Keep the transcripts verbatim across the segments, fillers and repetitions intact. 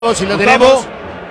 Si lo tenemos.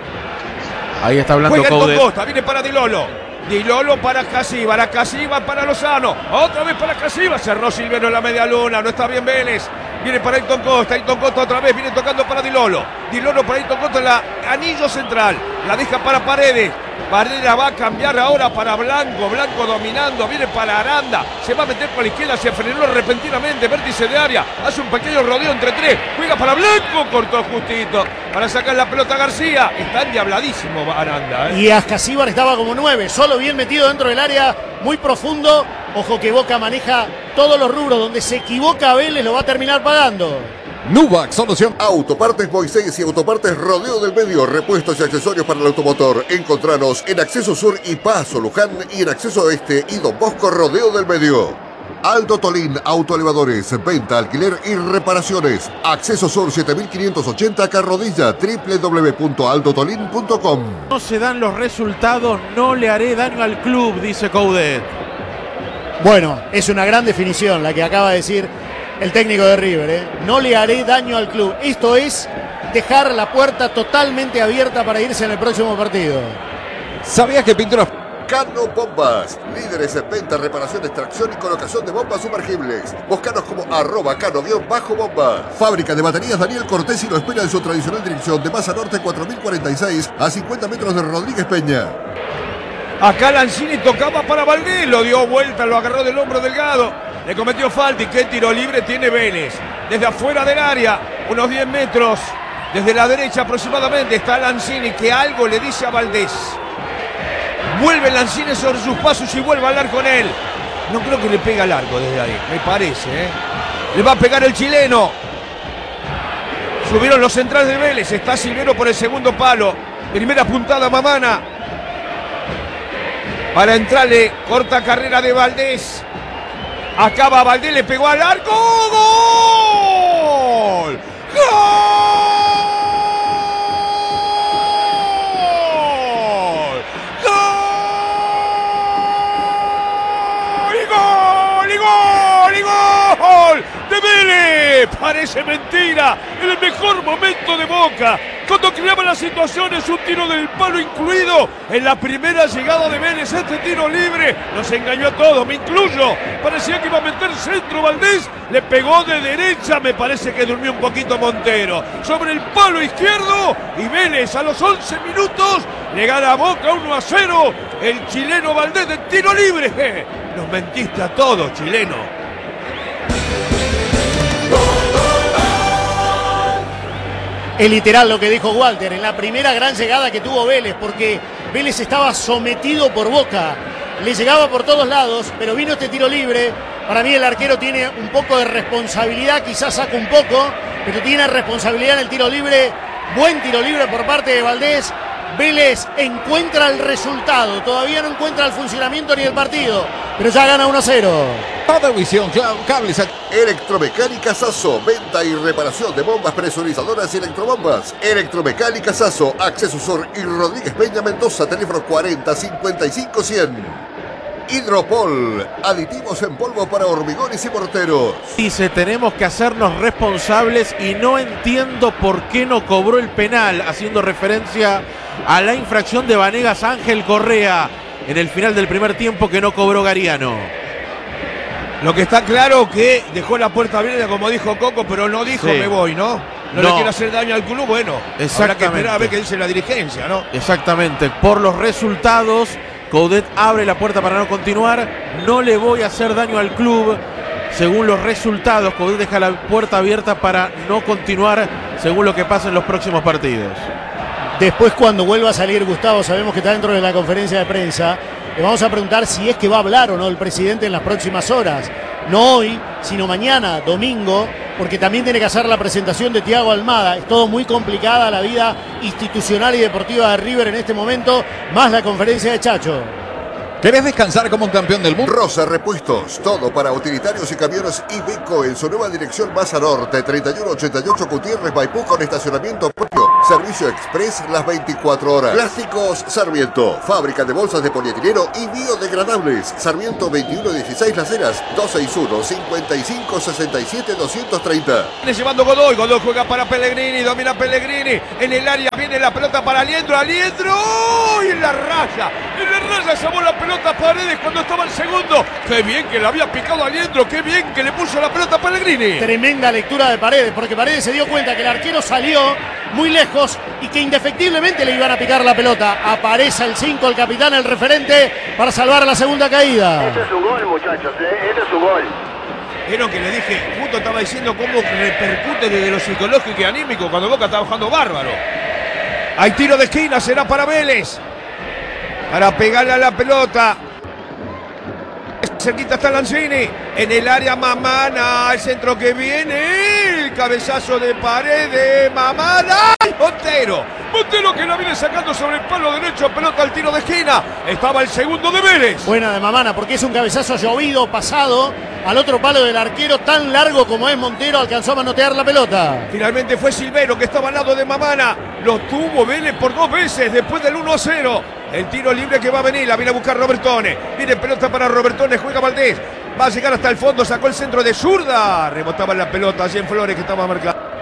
Ahí está hablando Juega Coudet. con Costa, viene para Di Lolo. Di Lolo para Casiva, la Casiva para Lozano. Otra vez para Casiva, cerró Silvero en la media luna, no está bien Vélez. Viene para Ayrton Costa, Ayrton Costa otra vez, viene tocando para Di Lolo. Di Lolo para Ayrton Costa en la anillo central. La deja para Paredes. Paredes va a cambiar ahora para Blanco. Blanco dominando, viene para Aranda. Se va a meter por la izquierda, se frenó repentinamente. Vértice de área, hace un pequeño rodeo entre tres. Juega para Blanco, cortó justito. Para sacar la pelota a García. Está endiabladísimo Aranda. ¿eh? Y Ascasíbar estaba como nueve, solo bien metido dentro del área, muy profundo. Ojo que Boca maneja todos los rubros. Donde se equivoca Vélez lo va a terminar pagando. Nuvac, solución. Autopartes Moisés y Autopartes Rodeo del Medio. Repuestos y accesorios para el automotor. Encontranos en Acceso Sur y Paso Luján y en Acceso Oeste y Don Bosco Rodeo del Medio. Aldo Tolín, autoelevadores, venta, alquiler y reparaciones. Acceso Sur siete mil quinientos ochenta Carrodilla, doble u doble u doble u punto aldo tolín punto com. No se dan los resultados, no le haré daño al club, dice Coudet. Bueno, es una gran definición la que acaba de decir el técnico de River, ¿eh? No le haré daño al club. Esto es dejar la puerta totalmente abierta para irse en el próximo partido. ¿Sabías que Pinturas Cano Bombas, líderes en venta, reparación, extracción y colocación de bombas sumergibles? Búscanos como arroba cano-bomba. Fábrica de baterías Daniel Cortés y lo espera en su tradicional dirección de Maza Norte cuatro mil cuarenta y seis a cincuenta metros de Rodríguez Peña. Acá Lanzini tocaba para Valdés, lo dio vuelta, lo agarró del hombro Delgado. Le cometió falta y qué tiro libre tiene Vélez. Desde afuera del área, unos diez metros, desde la derecha aproximadamente, está Lanzini que algo le dice a Valdés. Vuelve Lanzini sobre sus pasos y vuelve a hablar con él. No creo que le pega largo desde ahí, me parece. ¿eh? Le va a pegar el chileno. Subieron los centrales de Vélez, está Silvero por el segundo palo. Primera puntada Mamana. Para entrarle, corta carrera de Valdés. Acaba Valdés, le pegó al arco. ¡Gol! ¡Gol! ¡Gol! ¡Y gol! ¡Y gol! ¡Y gol! ¡De Vélez! Parece mentira. En el mejor momento de Boca. Cuando creaba las situaciones, un tiro del palo incluido en la primera llegada de Vélez. Este tiro libre nos engañó a todos, me incluyo. Parecía que iba a meter centro Valdés, le pegó de derecha, me parece que durmió un poquito Montero. Sobre el palo izquierdo y Vélez a los once minutos le gana a Boca uno a cero. El chileno Valdés de tiro libre. Nos mentiste a todos, chileno. Es literal lo que dijo Walter en la primera gran llegada que tuvo Vélez, porque Vélez estaba sometido por Boca, le llegaba por todos lados, pero vino este tiro libre. Para mí el arquero tiene un poco de responsabilidad, quizás saca un poco, pero tiene responsabilidad en el tiro libre. Buen tiro libre por parte de Valdés. Vélez encuentra el resultado, todavía no encuentra el funcionamiento ni el partido, pero ya gana uno a cero. Toda visión, cables. Electromecánica Sasso, venta y reparación de bombas presurizadoras y electrobombas. Electromecánica Sasso, Acceso Sur y Rodríguez Peña Mendoza, teléfono cuarenta cincuenta y cinco cien. Hidropol, aditivos en polvo para hormigones y morteros. Dice, tenemos que hacernos responsables y no entiendo por qué no cobró el penal, haciendo referencia a la infracción de Vanegas Ángel Correa en el final del primer tiempo que no cobró Gariano. Lo que está claro que dejó la puerta abierta, como dijo Coco, pero no dijo Sí. me voy, ¿no? No, No. le quiere hacer daño al club, bueno, habrá que Exactamente. esperar a ver qué dice la dirigencia, ¿no? Exactamente, por los resultados, Coudet abre la puerta para no continuar. No le voy a hacer daño al club. Según los resultados, Coudet deja la puerta abierta para no continuar según lo que pasa en los próximos partidos. Después, cuando vuelva a salir Gustavo, sabemos que está dentro de la conferencia de prensa, le vamos a preguntar si es que va a hablar o no el presidente en las próximas horas. No hoy, sino mañana, domingo, porque también tiene que hacer la presentación de Thiago Almada. Es todo muy complicada la vida institucional y deportiva de River en este momento, más la conferencia de Chacho. ¿Querés descansar como un campeón del mundo? Rosa Repuestos, todo para utilitarios y camiones Iveco en su nueva dirección más a norte, treinta y uno ochenta y ocho Gutiérrez Maipú con estacionamiento propio. Servicio express las veinticuatro horas. Plásticos Sarmiento, fábrica de bolsas de polietileno y biodegradables. Sarmiento veintiuno dieciséis Las Heras, dos seis uno, cincuenta y cinco, sesenta y siete, doscientos treinta. Viene llevando Godoy, Godoy juega para Pellegrini, domina Pellegrini, en el área viene la pelota para Aliendro, Aliendro, ¡oh! Y en la raya, en la raya llamó la pelota Paredes cuando estaba el segundo. Qué bien que le había picado Aliendro, qué bien que le puso la pelota a Pellegrini. Tremenda lectura de Paredes, porque Paredes se dio cuenta que el arquero salió muy lejos y que indefectiblemente le iban a picar la pelota. Aparece el cinco, el capitán, el referente, para salvar la segunda caída. Esto es un gol, muchachos, ¿eh? Esto es un gol. Vieron que le dije, justo estaba diciendo cómo repercute desde lo psicológico y anímico cuando Boca está bajando bárbaro. Hay tiro de esquina, será para Vélez. Para pegarle a la pelota. Cerquita está Lanzini. En el área Mamana. El centro que viene. El cabezazo de Paredes. Mamana. ¡Ay, Montero! Montero que la viene sacando sobre el palo derecho. Pelota al tiro de esquina. Estaba el segundo de Vélez. Buena de Mamana, porque es un cabezazo llovido, pasado al otro palo del arquero, tan largo como es Montero, alcanzó a manotear la pelota. Finalmente fue Silvero que estaba al lado de Mamana. Lo tuvo Vélez por dos veces después del uno a cero. El tiro libre que va a venir, la viene a buscar Robertone. Viene pelota para Robertone, juega Valdés. Va a llegar hasta el fondo, sacó el centro de zurda. Rebotaba la pelota allí en Flores que estaba marcado.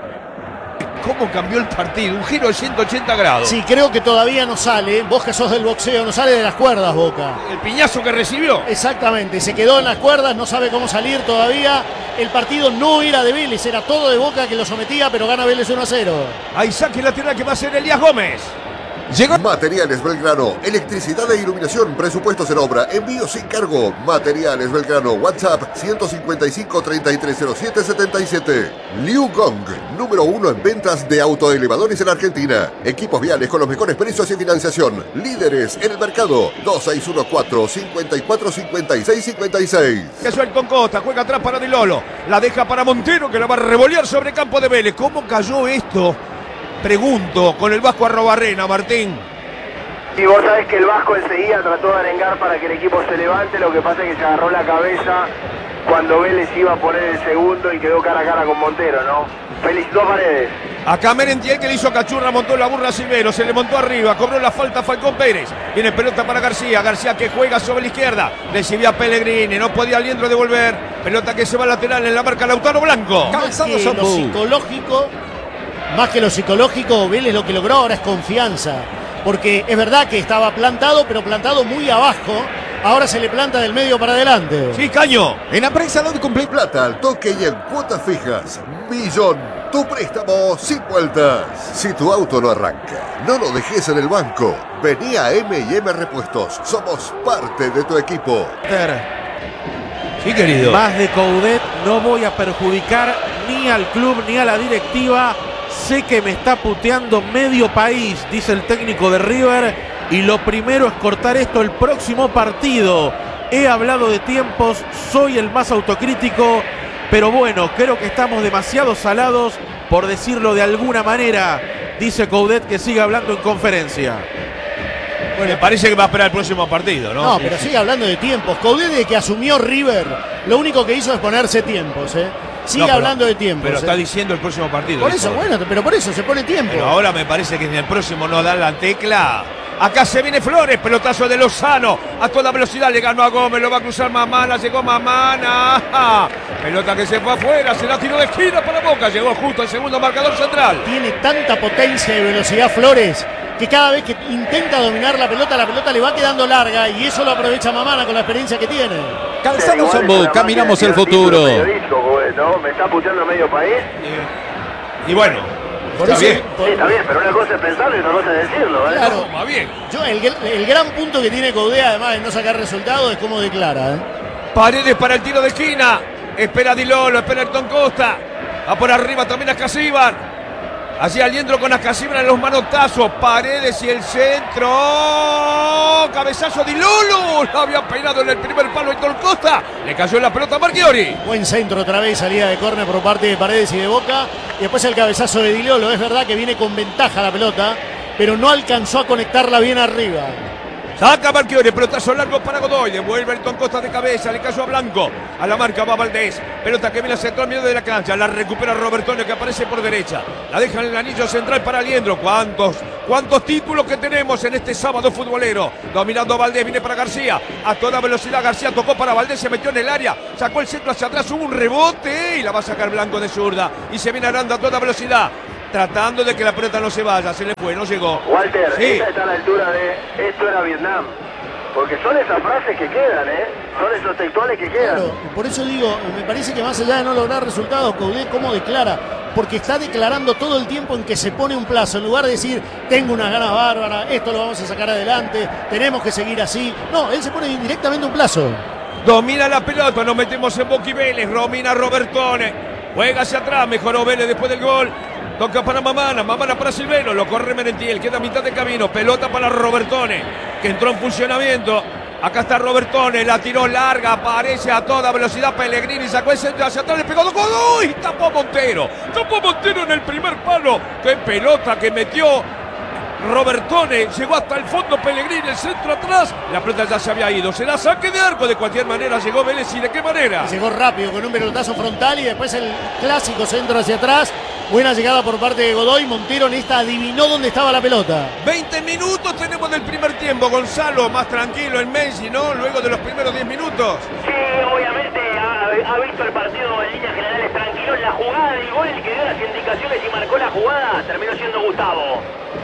¿Cómo cambió el partido? Un giro de ciento ochenta grados. Sí, creo que todavía no sale. Vos que sos del boxeo, no sale de las cuerdas, Boca. El piñazo que recibió. Exactamente, se quedó en las cuerdas, no sabe cómo salir todavía. El partido no era de Vélez, era todo de Boca que lo sometía, pero gana Vélez uno a cero. Ahí saque lateral que va a ser Elías Gómez. Llegó Materiales Belgrano, electricidad e iluminación, presupuestos en obra, envío sin cargo. Materiales Belgrano, WhatsApp ciento cincuenta y cinco, treinta y tres cero siete, setenta y siete. Liu Gong, número uno en ventas de autoelevadores en Argentina. Equipos viales con los mejores precios y financiación. Líderes en el mercado. dos seis uno cuatro, cinco cuatro, cinco seis cinco seis. Que suelta con Costa, juega atrás para Di Lolo. La deja para Montero que la va a revolear sobre campo de Vélez. ¿Cómo cayó esto? Pregunto, con el Vasco Arrobarrena, Martín. Y vos sabés que el Vasco enseguida trató de arengar para que el equipo se levante, lo que pasa es que se agarró la cabeza cuando Vélez iba a poner el segundo y quedó cara a cara con Montero, ¿no? Felicitó a Paredes. Acá Merentiel que le hizo cachurra, montó la burra a Silvero, se le montó arriba, cobró la falta Falcón Pérez. Viene pelota para García, García que juega sobre la izquierda, recibía a Pellegrini, no podía Aliendro devolver. Pelota que se va lateral en la marca Lautaro Blanco. Más que lo psicológico, más que lo psicológico, Vélez lo que logró ahora es confianza. Porque es verdad que estaba plantado, pero plantado muy abajo. Ahora se le planta del medio para adelante. Sí, Caño. En la prensa donde cumple Plata al toque y en cuotas fijas. Millón, tu préstamo sin vueltas. Si tu auto no arranca, no lo dejes en el banco. Vení a M y M Repuestos. Somos parte de tu equipo. Sí, querido. Más de Coudet, no voy a perjudicar ni al club ni a la directiva. Sé que me está puteando medio país, dice el técnico de River, y lo primero es cortar esto el próximo partido. He hablado de tiempos, soy el más autocrítico, pero bueno, creo que estamos demasiado salados, por decirlo de alguna manera, dice Coudet, que sigue hablando en conferencia. Bueno, me parece que va a esperar el próximo partido, ¿no? No, pero sigue hablando de tiempos. Coudet, desde que asumió River, lo único que hizo es ponerse tiempos, ¿eh? Sigue No, pero, hablando de tiempos. Pero ¿eh? está diciendo el próximo partido. Por eso, bueno, pero por eso se pone tiempo. Pero ahora me parece que en el próximo no da la tecla. Acá se viene Flores, pelotazo de Lozano. A toda velocidad le ganó a Gómez, lo va a cruzar Mamana, llegó Mamana. Pelota que se fue afuera, será tiro de esquina para Boca. Llegó justo al segundo marcador central. Tiene tanta potencia y velocidad Flores que cada vez que intenta dominar la pelota, la pelota le va quedando larga y eso lo aprovecha Mamana con la experiencia que tiene. Calzado Sambo, caminamos el futuro. ¿No? Me está puteando medio país. Y, y bueno, Por está eso, bien. por- Sí, está bien, pero una cosa es pensarlo y otra cosa es decirlo, ¿eh? Claro. Va bien. Yo, el, el gran punto que tiene Coudet, además de no sacar resultados, es cómo declara. ¿eh? Paredes para el tiro de esquina. Espera Di Lolo, espera Ayrton Costa. Va por arriba también a Casíbar. Allí Aliendro con Ascasibra en los manotazos. Paredes y el centro. Cabezazo Di Lolo. Lo había peinado en el primer palo Ayrton Costa. Le cayó en la pelota a Marchiori. Buen centro otra vez, salida de córner por parte de Paredes y de Boca. Y después el cabezazo de Di Lolo. Es verdad que viene con ventaja la pelota, pero no alcanzó a conectarla bien arriba. Saca Marchiori, pelotazo largo para Godoy. Devuelve el Ton Costa de cabeza. Le cayó a Blanco. A la marca va Valdés. Pelota que viene al centro al medio de la cancha. La recupera Robertone, que aparece por derecha. La deja en el anillo central para Aliendro. ¿Cuántos, cuántos títulos que tenemos en este sábado futbolero? Dominando Valdés. Viene para García. A toda velocidad García tocó para Valdés. Se metió en el área. Sacó el centro hacia atrás. Hubo un rebote. Y la va a sacar Blanco de zurda. Y se viene Aranda a toda velocidad, tratando de que la pelota no se vaya. Se le fue, no llegó. Walter, sí. Esta está a la altura de esto era Vietnam. Porque son esas frases que quedan, ¿eh? Son esos textuales que quedan. Claro, por eso digo, me parece que más allá de no lograr resultados, Coudet cómo declara, porque está declarando todo el tiempo en que se pone un plazo, en lugar de decir, tengo unas ganas bárbaras, esto lo vamos a sacar adelante, tenemos que seguir así. No, él se pone directamente un plazo. Domina la pelota, nos metemos en Boca y Vélez. Domina Robertone. Juega hacia atrás, mejoró Vélez después del gol. Toca para Mamana, Mamana para Silveno, lo corre Merentiel, queda a mitad de camino, pelota para Robertone, que entró en funcionamiento. Acá está Robertone, la tiró larga, aparece a toda velocidad Pellegrini, sacó el centro hacia atrás, le pegó dos, ¡uy! Tapó Montero, tapó Montero en el primer palo. ¡Qué pelota que metió Robertone! Llegó hasta el fondo Pellegrini, el centro atrás, la pelota ya se había ido. Será saque de arco, de cualquier manera llegó Vélez. ¿Y de qué manera? Llegó rápido con un pelotazo frontal y después el clásico centro hacia atrás. Buena llegada por parte de Godoy. Montero en esta adivinó dónde estaba la pelota. veinte minutos tenemos del primer tiempo. Gonzalo más tranquilo en Messi, ¿no? Luego de los primeros diez minutos. Sí, obviamente ha, ha visto el partido en líneas generales tranquilo. La jugada del gol, el que dio las indicaciones y marcó la jugada, terminó siendo Gustavo.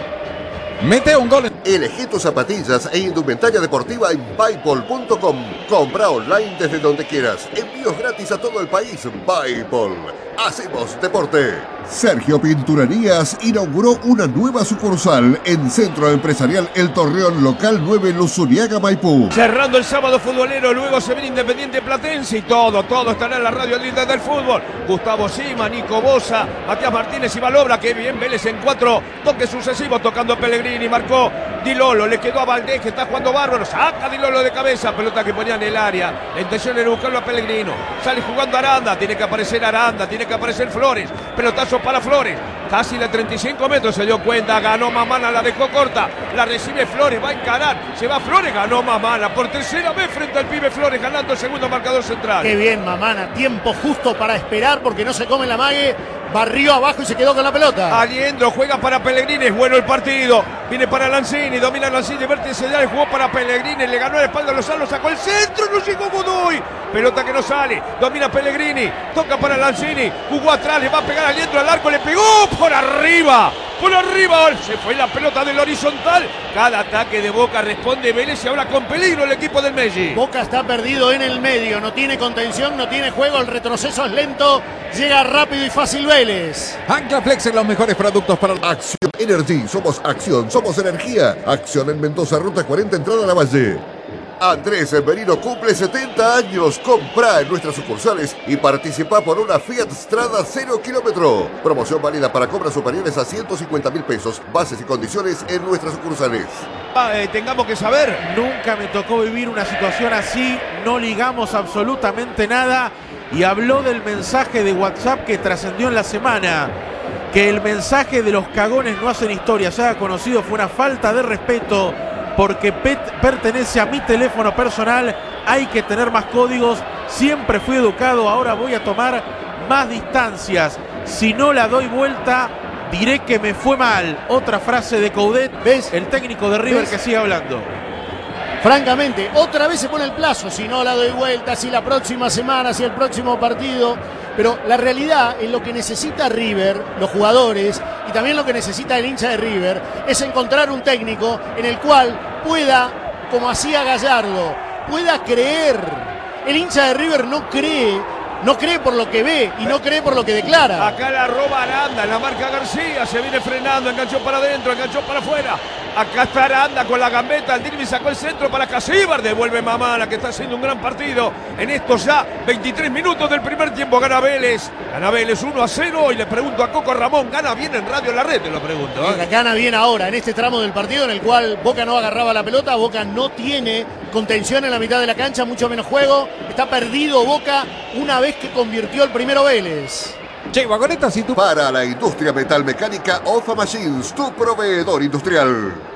Mete un gol. Elegí tus zapatillas e indumentaria deportiva en Paypal punto com. Compra online desde donde quieras. Envíos gratis a todo el país. Paypal. Hacemos deporte. Sergio Pinturerías inauguró una nueva sucursal en Centro Empresarial El Torreón, local nueve, Luzuriaga, Maipú. Cerrando el sábado futbolero, luego se viene Independiente Platense y todo, todo estará en la radio líder del fútbol. Gustavo Sima, Nico Bosa, Matías Martínez y Valobra, que bien Vélez en cuatro toques sucesivos, tocando Pellegrini, marcó Di Lolo, le quedó a Valdés, que está jugando bárbaro, saca Di Lolo de cabeza, pelota que ponía en el área, la intención era buscarlo a Pellegrino, sale jugando Aranda, tiene que aparecer Aranda, tiene que aparecer Flores, pelotazo para Flores, casi de treinta y cinco metros, se dio cuenta, ganó Mamana, la dejó corta, la recibe Flores, va a encarar, se va Flores, ganó Mamana, por tercera vez frente al pibe Flores, ganando el segundo marcador central. Qué bien Mamana, tiempo justo para esperar porque no se come la mague, barrió abajo y se quedó con la pelota. Aliendro juega para Pellegrini, es bueno el partido, viene para Lanzini, domina Lanzini, vértice de área, jugó para Pellegrini, le ganó la espalda a Lozano, sacó el centro, no llegó Godoy, pelota que no sale, domina Pellegrini, toca para Lanzini, jugó atrás, le va a pegar Aliendro al arco, le pegó por arriba, por arriba, se fue la pelota del horizontal, cada ataque de Boca responde Vélez y ahora con peligro el equipo del Messi. Boca está perdido en el medio, no tiene contención, no tiene juego, el retroceso es lento, llega rápido y fácil Vélez. Ancla Flex, los mejores productos para... Acción Energy, somos acción, somos energía. Acción en Mendoza, ruta cuarenta, entrada a la Valle. Andrés Merino cumple setenta años. Comprá en nuestras sucursales y participa por una Fiat Strada cero kilómetro. Promoción válida para compras superiores a ciento cincuenta mil pesos. Bases y condiciones en nuestras sucursales. Ah, eh, tengamos que saber. Nunca me tocó vivir una situación así, no ligamos absolutamente nada y habló del mensaje de WhatsApp que trascendió en la semana. Que el mensaje de los cagones no hacen historia se haga conocido fue una falta de respeto porque pet- pertenece a mi teléfono personal, hay que tener más códigos, siempre fui educado, ahora voy a tomar más distancias, si no la doy vuelta diré que me fue mal. Otra frase de Coudet, ¿Ves? el técnico de River, ¿Ves? que sigue hablando. Francamente, otra vez se pone el plazo, si no la doy vuelta, si la próxima semana, si el próximo partido. Pero la realidad es lo que necesita River, los jugadores, y también lo que necesita el hincha de River, es encontrar un técnico en el cual pueda, como hacía Gallardo, pueda creer. El hincha de River no cree, no cree por lo que ve y no cree por lo que declara. Acá la roba Aranda, la marca García, se viene frenando, enganchó para adentro, enganchó para afuera. Acá está Aranda con la gambeta, el Dirby sacó el centro para Casíbar, devuelve Mamana, que está haciendo un gran partido. En estos ya veintitrés minutos del primer tiempo gana Vélez. Gana Vélez uno a cero y le pregunto a Coco Ramón, ¿gana bien en Radio La Red? Te lo pregunto. ¿eh? Gana bien ahora, en este tramo del partido en el cual Boca no agarraba la pelota, Boca no tiene contención en la mitad de la cancha, mucho menos juego. Está perdido Boca una vez que convirtió el primero Vélez. Che, Vagonetas, si tú... Para la industria metalmecánica, Ofa Machines, tu proveedor industrial.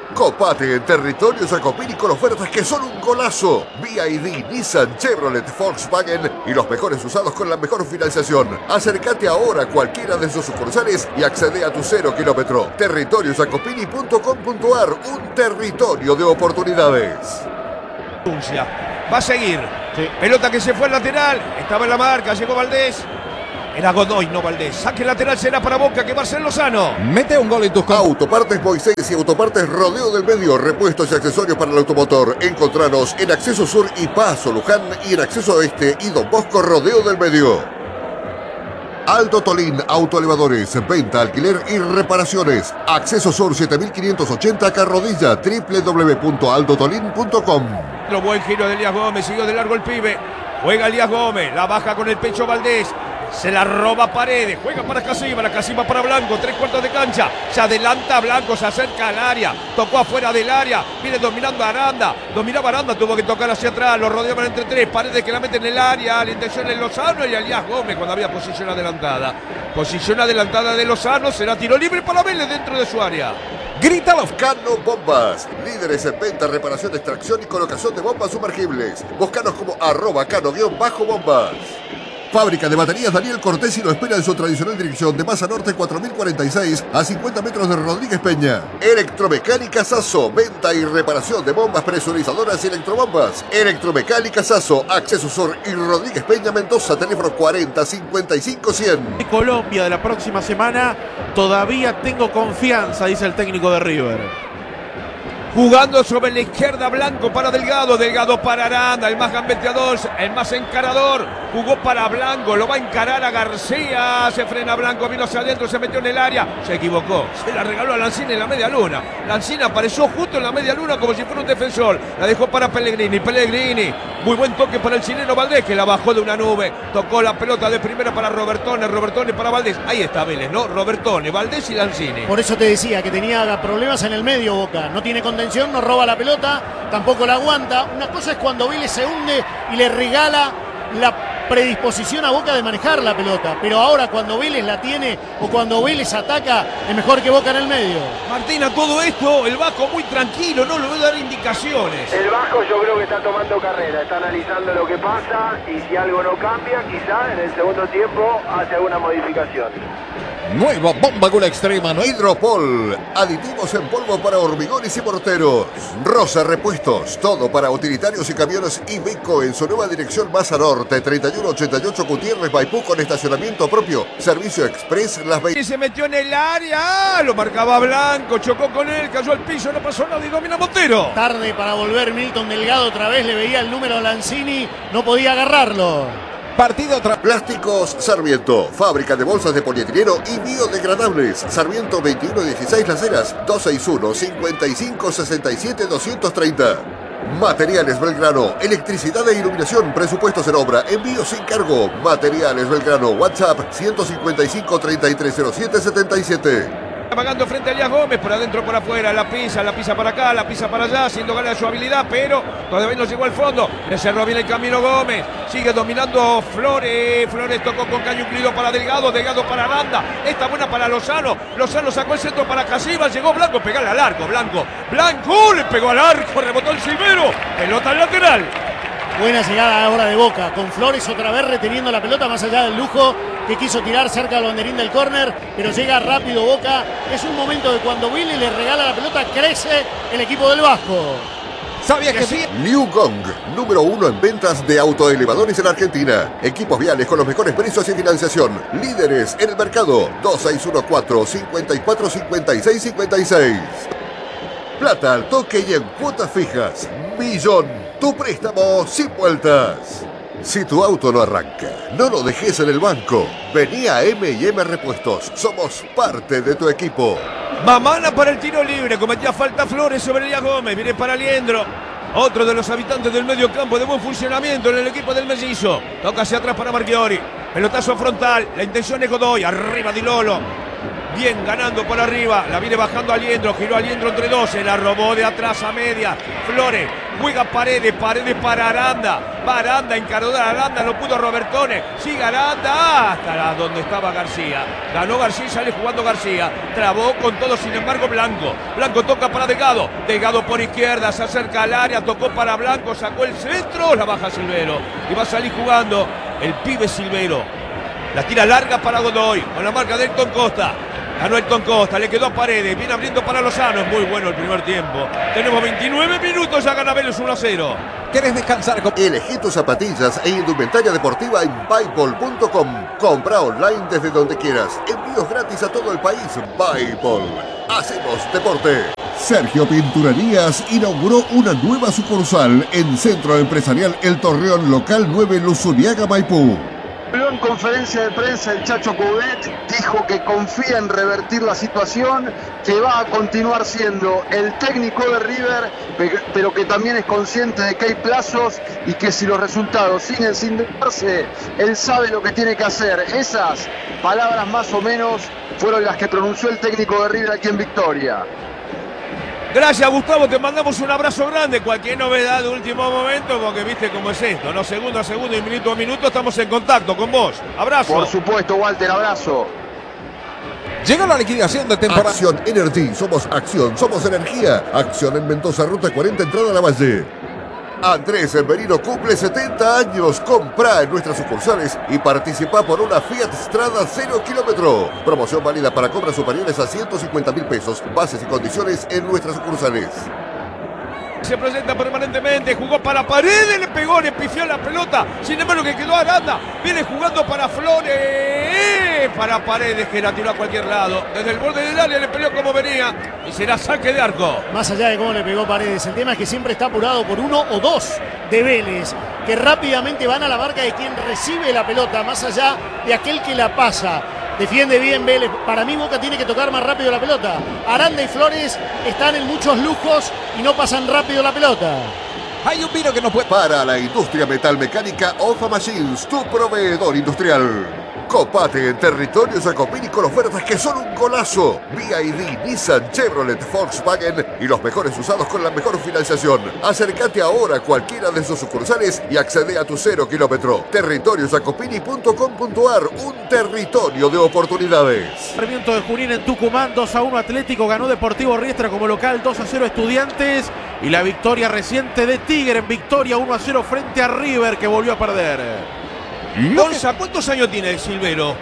Copate en Territorio Jacopini con ofertas que son un golazo. B Y D, Nissan, Chevrolet, Volkswagen y los mejores usados con la mejor financiación. Acércate ahora a cualquiera de sus sucursales y accede a tu cero kilómetro. territorio jacopini punto com punto ar, un territorio de oportunidades. Va a seguir. Sí. Pelota que se fue al lateral. Estaba en la marca, llegó Valdés. Era Godoy, no Valdés. Saque lateral será para Boca, que va a ser Lozano. Mete un gol en tus campos. Autopartes Moisés y Autopartes Rodeo del Medio. Repuestos y accesorios para el automotor. Encontranos en Acceso Sur y Paso Luján y en Acceso Oeste y Don Bosco Rodeo del Medio. Aldo Tolín Autoelevadores. Venta, alquiler y reparaciones. Acceso Sur siete mil quinientos ochenta Carrodilla. doble u doble u doble u punto aldo tolín punto com. Lo buen giro de Elías Gómez. Siguió de largo el pibe. Juega Elías Gómez. La baja con el pecho Valdés. Se la roba Paredes, juega para Casima, la Casima para Blanco, tres cuartos de cancha, se adelanta Blanco, se acerca al área, tocó afuera del área, viene dominando a Aranda, dominaba Aranda, tuvo que tocar hacia atrás, lo rodeaban entre tres, Paredes que la mete en el área, la intención es Lozano y Elías Gómez cuando había posición adelantada. Posición adelantada de Lozano, será tiro libre para Vélez dentro de su área. Grita los Cano Bombas, líderes en venta, reparación, extracción y colocación de bombas sumergibles. Búscanos como arroba cano-bombas. Fábrica de baterías Daniel Cortés y lo espera en su tradicional dirección de Masa Norte cuatro mil cuarenta y seis a cincuenta metros de Rodríguez Peña. Electromecánica Sasso, venta y reparación de bombas presurizadoras y electrobombas. Electromecánica Sasso, Acceso Sur y Rodríguez Peña Mendoza, teléfono cuarenta cincuenta y cinco cien. De Colombia de la próxima semana, todavía tengo confianza, dice el técnico de River. Jugando sobre la izquierda Blanco para Delgado, Delgado para Aranda, el más gambeteador, el más encarador, jugó para Blanco, lo va a encarar a García, se frena Blanco, vino hacia adentro, se metió en el área, se equivocó, se la regaló a Lanzini en la media luna, Lanzini apareció justo en la media luna como si fuera un defensor, la dejó para Pellegrini, Pellegrini, muy buen toque para el chileno Valdés, que la bajó de una nube, tocó la pelota de primera para Robertone, Robertone para Valdés, ahí está Vélez, ¿no? Robertone, Valdés y Lanzini. Por eso te decía que tenía problemas en el medio Boca, no tiene contención, no roba la pelota, tampoco la aguanta. Una cosa es cuando Vélez se hunde y le regala la predisposición a Boca de manejar la pelota, pero ahora cuando Vélez la tiene o cuando Vélez ataca, es mejor que Boca en el medio. Martina, todo esto, el Vasco muy tranquilo, no le voy a dar indicaciones. El Vasco yo creo que está tomando carrera, está analizando lo que pasa y si algo no cambia, quizá en el segundo tiempo hace alguna modificación. Nueva bomba con la extrema, ¿no? Hidropol, aditivos en polvo para hormigones y morteros. Rosa Repuestos, todo para utilitarios y camiones Iveco en su nueva dirección Masa Norte, treinta y uno ochenta y ocho Gutiérrez Maipú con estacionamiento propio. Servicio Express Las veinte. Y se metió en el área, lo marcaba Blanco, chocó con él, cayó al piso, no pasó nada y domina Montero. Tarde para volver Milton Delgado otra vez, le veía el número a Lanzini, no podía agarrarlo. Partido otra. Plásticos Sarmiento, fábrica de bolsas de polietileno y biodegradables. Sarmiento veintiuno dieciséis Las Heras, dos seis uno, cincuenta y cinco sesenta y siete, doscientos treinta. Materiales Belgrano, electricidad e iluminación, presupuestos en obra, envío sin cargo. Materiales Belgrano, WhatsApp ciento cincuenta y cinco, treinta y tres cero siete, setenta y siete. Pagando frente a Elías Gómez, por adentro, por afuera, la pisa, la pisa para acá, la pisa para allá, haciendo gala de su habilidad, pero todavía no llegó al fondo, le cerró bien el camino Gómez, sigue dominando Flores, Flores tocó con caño incluido para Delgado, Delgado para Aranda, esta buena para Lozano, Lozano sacó el centro para Casima, llegó Blanco, pegale al arco, Blanco, Blanco, le pegó al arco, rebotó el silvero, pelota al lateral. Buena llegada ahora de Boca, con Flores otra vez reteniendo la pelota más allá del lujo que quiso tirar cerca del banderín del córner, pero llega rápido Boca. Es un momento de cuando Vélez le regala la pelota, crece el equipo del Vasco. ¿Sabía que sí? Liu Gong, número uno en ventas de autoelevadores en Argentina. Equipos viales con los mejores precios y financiación. Líderes en el mercado. dos seis uno cuatro, cinco cuatro, cinco seis cinco seis. Plata al toque y en cuotas fijas. Millón. Tu préstamo sin vueltas. Si tu auto no arranca, no lo dejes en el banco. Vení a eme y eme Repuestos. Somos parte de tu equipo. Mamana para el tiro libre. Cometía falta Flores sobre Elías Gómez. Viene para Liendro. Otro de los habitantes del medio campo de buen funcionamiento en el equipo del Mellizo. Toca hacia atrás para Marchiori. Pelotazo frontal. La intención es Godoy. Arriba Di Lolo. Bien ganando por arriba. La viene bajando Aliendro. Giró Aliendro entre dos. Se la robó de atrás a media. Flores. Juega Paredes. Paredes para Aranda. Va Aranda. Encaró de Aranda. No pudo Robertone. Sigue Aranda. Hasta donde estaba García. Ganó García y sale jugando García. Trabó con todo. Sin embargo, Blanco. Blanco toca para Delgado. Delgado por izquierda. Se acerca al área. Tocó para Blanco. Sacó el centro. La baja Silvero. Y va a salir jugando el pibe Silvero. La tira larga para Godoy. Con la marca de Elton Costa. Ganó Elton Costa, le quedó a Paredes, viene abriendo para Lozano, es muy bueno el primer tiempo. Tenemos veintinueve minutos, ya gana Vélez uno a cero. ¿Querés descansar? Elegí tus zapatillas e indumentaria deportiva en Byball punto com. Compra online desde donde quieras. Envíos gratis a todo el país. Byball. Hacemos deporte. Sergio Pinturerías inauguró una nueva sucursal en Centro Empresarial El Torreón, local nueve, Luzuriaga, Maipú. Habló en conferencia de prensa el Chacho Coudet, dijo que confía en revertir la situación, que va a continuar siendo el técnico de River, pero que también es consciente de que hay plazos y que si los resultados siguen sin darse, él sabe lo que tiene que hacer. Esas palabras más o menos fueron las que pronunció el técnico de River aquí en Victoria. Gracias, Gustavo, te mandamos un abrazo grande. Cualquier novedad de último momento, porque viste cómo es esto, ¿no? Segundo a segundo y minuto a minuto estamos en contacto con vos. Abrazo. Por supuesto, Walter, abrazo. Llegó la liquidación de temporada. Acción Energy, somos acción, somos energía. Acción en Mendoza, ruta cuarenta, entrada a la Valle. Andrés Merino cumple setenta años. Comprá en nuestras sucursales y participa por una Fiat Strada cero kilómetro. Promoción válida para compras superiores a ciento cincuenta mil pesos. Bases y condiciones en nuestras sucursales. Se presenta permanentemente, jugó para Paredes, le pegó, le pifió la pelota. Sin embargo, que quedó Aranda. Viene jugando para Flores. Para Paredes, que la tiró a cualquier lado. Desde el borde del área le peleó como venía. Y será saque de arco. Más allá de cómo le pegó Paredes, el tema es que siempre está apurado por uno o dos de Vélez, que rápidamente van a la marca de quien recibe la pelota, más allá de aquel que la pasa. Defiende bien Vélez. Para mí Boca tiene que tocar más rápido la pelota. Aranda y Flores están en muchos lujos y no pasan rápido la pelota. Hay un vino que no puede... Para la industria metalmecánica, Ofa Machines, tu proveedor industrial. Copate en territorio Jacopini con ofertas que son un golazo. B I D, Nissan, Chevrolet, Volkswagen y los mejores usados con la mejor financiación. Acércate ahora a cualquiera de sus sucursales y accede a tu cero kilómetro. territorio jacopini punto com punto ar, un territorio de oportunidades. Sarmiento de Junín en Tucumán, dos a uno Atlético, ganó Deportivo Riestra como local, dos a cero Estudiantes. Y la victoria reciente de Tigre en Victoria, uno a cero frente a River, que volvió a perder. Gonza, ¿cuántos años tiene Silvero?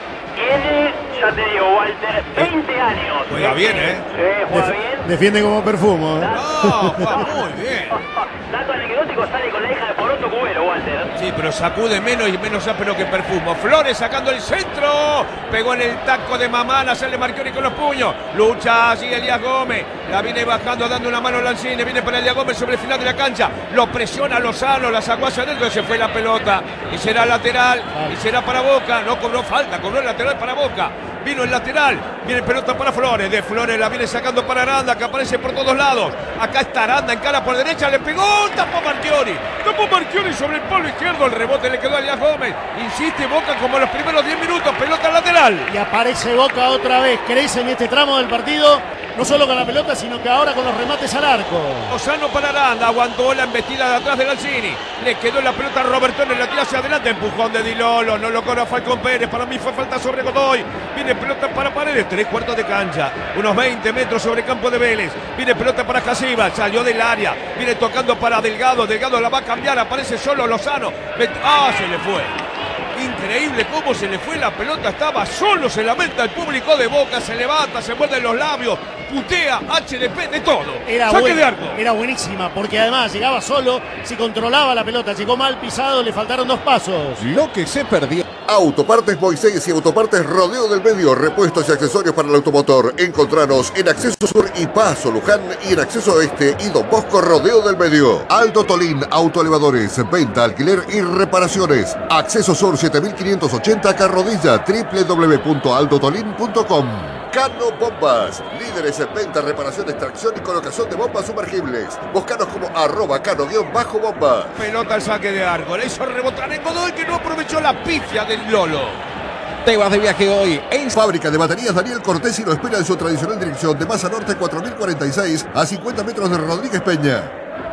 Tiene, ya te digo, Walter, veinte años. Juega bien, ¿eh? Sí, juega Def- bien. Defiende como perfumo. ¿eh? No, juega muy bien. Dato anecdótico, sale con la hija de Poroto Cubero, Walter. Sí, pero sacude menos y menos áspero que perfumo. Flores sacando el centro. Pegó en el taco de Mamana, sale Marchioni con los puños. Lucha, sigue Elías Gómez. La viene bajando, dando una mano a Lanzini. Viene para Elías Gómez sobre el final de la cancha. Lo presiona Lozano, la sacó hacia adentro y se fue la pelota. Y será lateral, y será para Boca. No cobró falta, cobró el lateral para Boca. Vino el lateral, viene pelota para Flores. De Flores la viene sacando para Aranda, que aparece por todos lados. Acá está Aranda, encara por derecha, le pegó, tapó Marchioni. Tapó Marchioni sobre el polo izquierdo, el rebote le quedó a Elías Gómez. Insiste Boca como en los primeros diez minutos, pelota lateral. Y aparece Boca otra vez, crece en este tramo del partido, no solo con la pelota, sino que ahora con los remates al arco. Lozano para Aranda, aguantó la embestida de atrás de Lanzini. Le quedó la pelota a Robertone, la tira hacia adelante, empujón de Di Lolo, no lo cobra Falcón Pérez, para mí fue falta sobre Godoy. Viene pelota para Paredes, tres cuartos de cancha, unos veinte metros sobre campo de Vélez. Viene pelota para Casiva, salió del área, viene tocando para Delgado, Delgado la va a cambiar, aparece solo Lozano. Ah, se le fue. Increíble cómo se le fue la pelota, estaba solo, se lamenta el público de Boca, se levanta, se muerde los labios, putea, H D P, de todo. Era, Saque buen, de arco. era buenísima, porque además llegaba solo, si controlaba la pelota, llegó mal pisado, le faltaron dos pasos. Lo que se perdió. Autopartes Moisés y Autopartes Rodeo del Medio, repuestos y accesorios para el automotor. Encontranos en Acceso Sur y Paso Luján y en Acceso Oeste y Don Bosco Rodeo del Medio. Aldo Tolín, autoelevadores, venta, alquiler y reparaciones. Acceso Sur siete mil quinientos ochenta Carrodilla, doble u doble u doble u punto aldo tolín punto com. Cano Bombas, líderes en venta, reparación, extracción y colocación de bombas sumergibles. Búscanos como arroba cano-bomba. Pelota al saque de arco, le hizo rebotar en Godoy, que no aprovechó la pifia del Lolo. Te vas de viaje hoy en Fábrica de baterías Daniel Cortesi lo espera en su tradicional dirección de Maza Norte cuatro mil cuarenta y seis a cincuenta metros de Rodríguez Peña.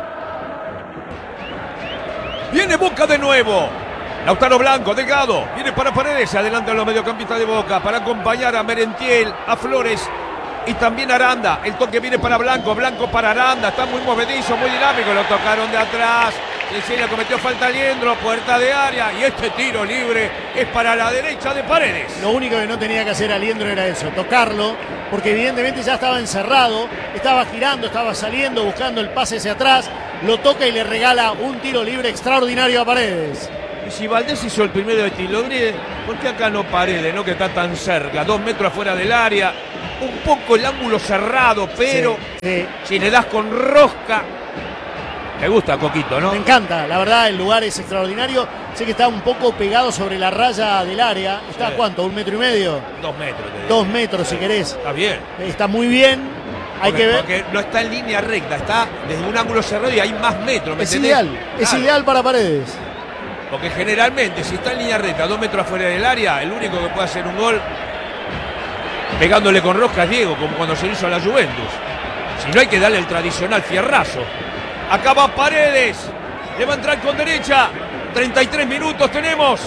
Viene Boca de nuevo. Lautaro Blanco, Delgado, viene para Paredes, se adelantan los mediocampistas de Boca para acompañar a Merentiel, a Flores y también a Aranda. El toque viene para Blanco, Blanco para Aranda, está muy movedizo, muy dinámico, lo tocaron de atrás. Cecilia cometió falta Liendro, puerta de área y este tiro libre es para la derecha de Paredes. Lo único que no tenía que hacer Aliendro era eso, tocarlo, porque evidentemente ya estaba encerrado, estaba girando, estaba saliendo, buscando el pase hacia atrás, lo toca y le regala un tiro libre extraordinario a Paredes. Y si Valdés hizo el primero de tiro libre, ¿por qué acá no Paredes, no? Que está tan cerca, dos metros afuera del área, un poco el ángulo cerrado, pero sí, sí. Si le das con rosca. Me gusta, Coquito, ¿no? Me encanta, la verdad el lugar es extraordinario. Sé que está un poco pegado sobre la raya del área. ¿Está sí. cuánto? ¿Un metro y medio? Dos metros. Te digo. Dos metros si querés. Está bien. Está muy bien. Hay Porque, que ver. porque no está en línea recta, está desde un ángulo cerrado y hay más metros. ¿me Es entendés? ideal, es Claro. ideal para Paredes. Porque generalmente, si está en línea recta, dos metros afuera del área, el único que puede hacer un gol pegándole con rosca es Diego, como cuando se hizo a la Juventus. Si no, hay que darle el tradicional fierrazo. Acá va Paredes, le va a entrar con derecha, treinta y tres minutos tenemos.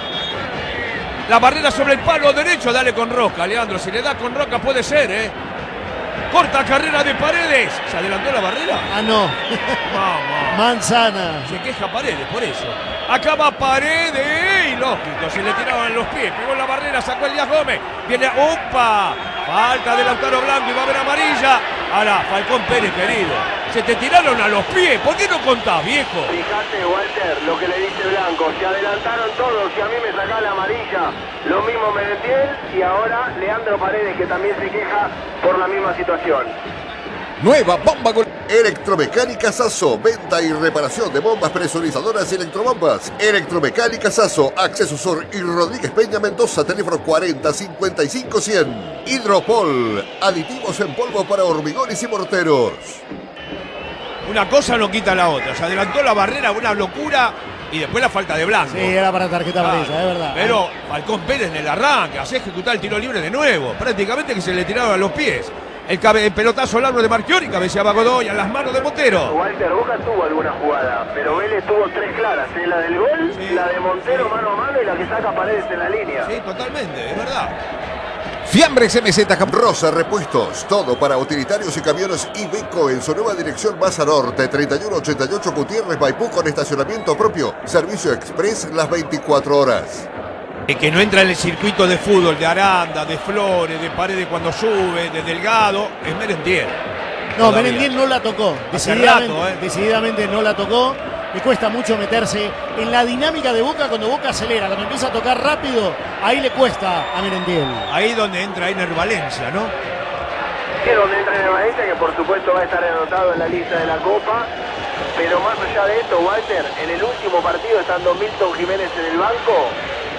La barrera sobre el palo derecho, dale con rosca, Leandro, si le da con rosca puede ser, ¿eh? Corta carrera de Paredes, ¿se adelantó la barrera? Ah, no. Vamos. Manzana. Se queja Paredes por eso. Acá va Paredes. Y lógico, se le tiraban los pies. Pegó la barrera, sacó Elías Gómez. Viene, ¡opa! Falta de Lautaro Blanco y va a haber amarilla. Ahora, Falcón Pérez, querido. Se te tiraron a los pies. ¿Por qué no contás, viejo? Fíjate, Walter, lo que le dice Blanco. Se adelantaron todos y a mí me saca la amarilla. Lo mismo Merentiel y ahora Leandro Paredes, que también se queja por la misma situación. Nueva bomba gol. Electromecánica Sasso, venta y reparación de bombas presurizadoras y electrobombas. Electromecánica Sasso, Acceso Sur y Rodríguez Peña Mendoza, teléfono cuarenta cincuenta y cinco cien. Hidropol, aditivos en polvo para hormigones y morteros. Una cosa no quita la otra. Se adelantó la barrera, una locura. Y después la falta de Blanco. Sí, era para tarjeta Claro, amarilla, es verdad. Pero Falcón Pérez en el arranque, hace ejecutar el tiro libre de nuevo. Prácticamente que se le tiraron a los pies. El, cabe, el pelotazo largo de Marchiori, cabeceaba Godoy a las manos de Montero. Walter, Boca tuvo alguna jugada, pero Vélez tuvo tres claras, ¿eh? La del gol, Sí, la de Montero sí. mano a mano y la que saca Paredes en la línea. Sí, totalmente, es verdad. Fiambres M Z. Rosa Repuestos, todo para utilitarios y camiones Iveco en su nueva dirección Maza Norte, treinta y uno ochenta y ocho Gutiérrez, Maipú, con estacionamiento propio, servicio express las veinticuatro horas. El que no entra en el circuito de fútbol de Aranda, de Flores, de Paredes cuando sube, de Delgado, es Merentiel. No, Todavía. Merentiel no la tocó. Hace Decididamente, rato, ¿eh? decididamente no la tocó. Le cuesta mucho meterse en la dinámica de Boca cuando Boca acelera. Cuando empieza a tocar rápido, ahí le cuesta a Merentiel. Ahí donde entra Ener Valencia, ¿no? Que es donde entra en el Valencia, que por supuesto va a estar anotado en la lista de la Copa. Pero más allá de esto, Walter, en el último partido, estando Milton Jiménez en el banco,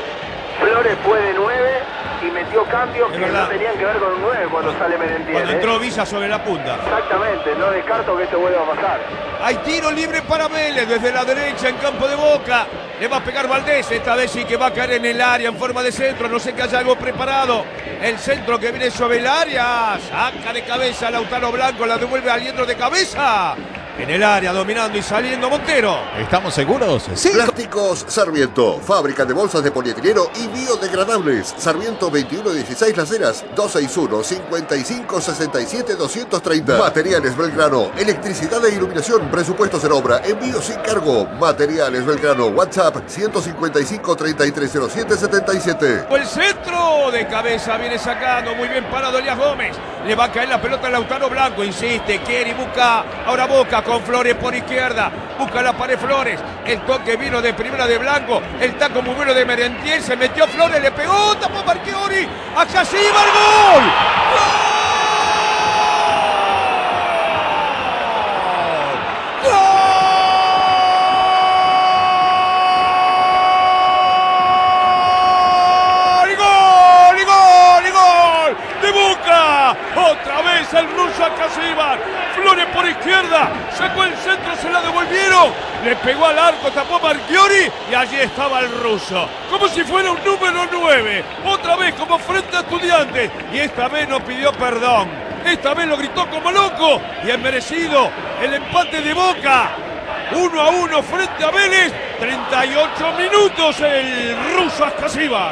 Flores fue de nueve y metió cambios Es que verdad. no tenían que ver con un nueve cuando sale Merentiel. Cuando ¿eh? entró Villa sobre la punta. Exactamente, no descarto que esto vuelva a pasar. Hay tiro libre para Vélez desde la derecha en campo de Boca. Le va a pegar Valdés, esta vez sí que va a caer en el área en forma de centro. No sé que haya algo preparado. El centro que viene sobre el área. Saca de cabeza Lautaro Blanco, la devuelve al Liendro de cabeza. En el área, dominando y saliendo Montero. ¿Estamos seguros? Sí. Plásticos Sarmiento, fábrica de bolsas de polietileno y biodegradables. Sarmiento veintiuno dieciséis Las Heras, dos seis uno, cinco cinco, seis siete, dos tres cero. Materiales Belgrano, electricidad e iluminación, presupuestos en obra, envío sin cargo. Materiales Belgrano, WhatsApp ciento cincuenta y cinco, treinta y tres cero siete, setenta y siete. El centro de cabeza viene sacando, muy bien parado Elías Gómez. Le va a caer la pelota a Lautaro Blanco, insiste, quiere y busca. Ahora Boca con Flores por izquierda, busca la pared Flores. El toque vino de primera de Blanco, el taco muy bueno de Merentiel, se metió Flores, le pegó, tapó Marchiori. Acá sí va el gol. ¡Gol! ¡Gol! Otra vez el ruso Akasiban. Flores por izquierda, sacó el centro, se la devolvieron, le pegó al arco, tapó Marchiori y allí estaba el ruso, como si fuera un número nueve, otra vez como frente a Estudiantes, y esta vez no pidió perdón, esta vez lo gritó como loco y es merecido el empate de Boca. Uno a uno frente a Vélez, treinta y ocho minutos el ruso Ascasíbar.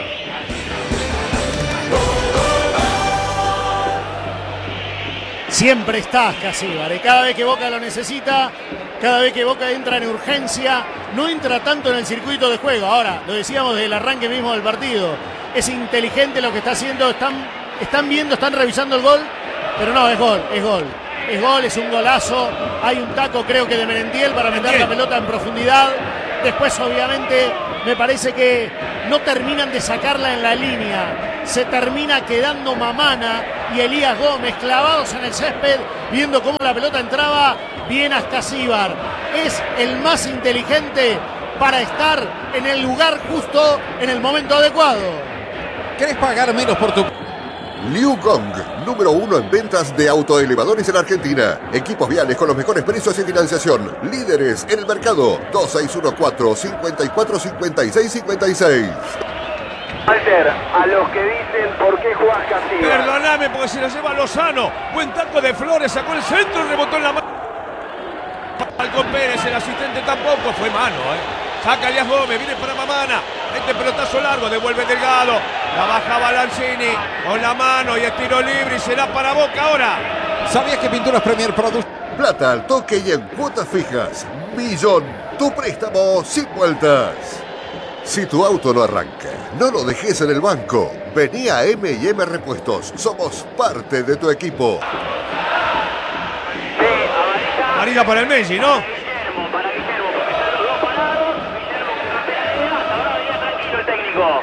Siempre está Ascasíbar, y cada vez que Boca lo necesita, cada vez que Boca entra en urgencia, no entra tanto en el circuito de juego. Ahora, lo decíamos desde el arranque mismo del partido, es inteligente lo que está haciendo, están, están viendo, están revisando el gol, pero no, es gol, es gol. Es gol, es un golazo. Hay un taco, creo que de Merentiel, para meter la pelota en profundidad. Después, obviamente, me parece que no terminan de sacarla en la línea. Se termina quedando Mamana y Elías Gómez clavados en el césped, viendo cómo la pelota entraba. Bien Ascasíbar. Es el más inteligente para estar en el lugar justo, en el momento adecuado. ¿Querés pagar menos por tu...? Liu Gong, número uno en ventas de autoelevadores en Argentina. Equipos viales con los mejores precios y financiación. Líderes en el mercado. dos seis uno cuatro, cinco cuatro, cinco seis cinco seis. Walter, a los que dicen por qué jugás Ascasíbar. Perdóname porque se la lleva Lozano. Buen taco de Flores, sacó el centro y rebotó en la mano. Falcón Pérez, el asistente tampoco, fue mano, ¿eh? Saca Elías Gómez, viene para Mamana. Este pelotazo largo, devuelve Delgado. La bajaba Lanzini con la mano y es tiro libre y será para Boca ahora. ¿Sabías que Pinturas Premier produce? Plata al toque y en cuotas fijas. Millón, tu préstamo sin vueltas. Si tu auto no arranca, no lo dejes en el banco. Vení a M y M Repuestos. Somos parte de tu equipo. Sí, amarilla. Amarilla para el Messi, ¿no? Guillermo, para Guillermo, porque están los dos parados. Guillermo con campera negra, ahora venía tranquilo el técnico.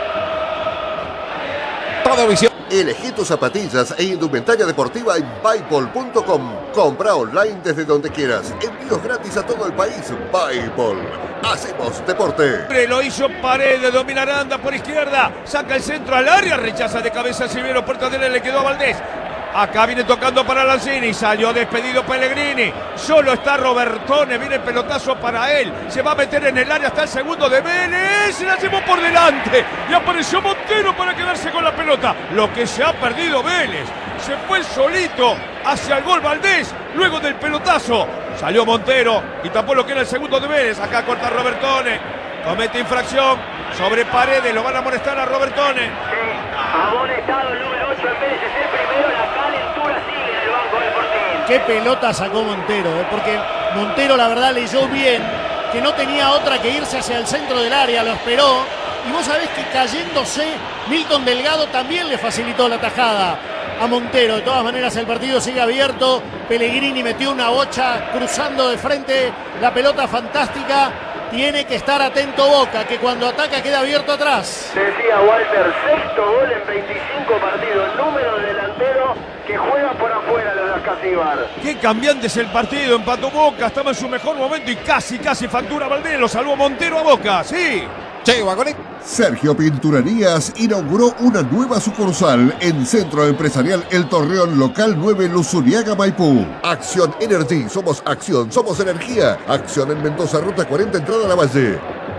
Toda visión. Elegí tus zapatillas e indumentaria deportiva en Byball punto com. Compra online desde donde quieras. Envíos gratis a todo el país. Byball. Hacemos deporte. Lo hizo Paredes, domina Aranda por izquierda. Saca el centro al área, rechaza de cabeza Silvero. Puerta de él, le quedó a Valdés. Acá viene tocando para Lanzini, salió despedido Pellegrini, solo está Robertone, viene el pelotazo para él, se va a meter en el área hasta el segundo de Vélez, se la llevó por delante y apareció Montero para quedarse con la pelota, lo que se ha perdido Vélez, se fue solito hacia el gol Valdés, luego del pelotazo, salió Montero y tapó lo que era el segundo de Vélez, acá corta Robertone, comete infracción sobre Paredes, lo van a amonestar a Robertone. Sí, amonestado el número ocho en Vélez, es el primero, la calentura sigue en el banco del Fortín. Qué pelota sacó Montero, ¿eh? Porque Montero la verdad leyó bien, que no tenía otra que irse hacia el centro del área, lo esperó. Y vos sabés que cayéndose, Milton Delgado también le facilitó la tajada a Montero. De todas maneras el partido sigue abierto, Pellegrini metió una bocha cruzando de frente la pelota fantástica. Tiene que estar atento Boca, que cuando ataca queda abierto atrás. Decía Walter, sexto gol en veinticinco partidos, número de delantero que juega por afuera los de Ascasíbar. Qué cambiante es el partido, empató Boca, estaba en su mejor momento y casi, casi factura Valdés, lo salvó Montero a Boca, sí. Che, Guagoní. Sergio Pinturerías inauguró una nueva sucursal en Centro Empresarial El Torreón, local nueve, Luzuriaga, Maipú. Acción Energy, somos acción, somos energía. Acción en Mendoza, ruta cuarenta, entrada a la Valle.